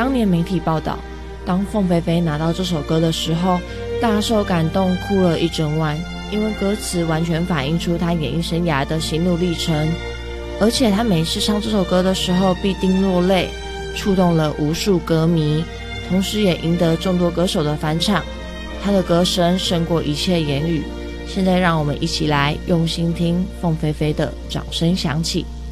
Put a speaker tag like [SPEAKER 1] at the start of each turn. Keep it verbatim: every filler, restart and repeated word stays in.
[SPEAKER 1] 当年媒体报道，当凤飞飞拿到这首歌的时候，大受感动，哭了一整晚，因为歌词完全反映出她演艺生涯的心路历程，而且她每次唱这首歌的时候必定落泪，触动了无数歌迷，同时也赢得众多歌手的翻唱。她的歌声胜过一切言语。现在让我们一起来用心听凤飞飞的《掌声响起》。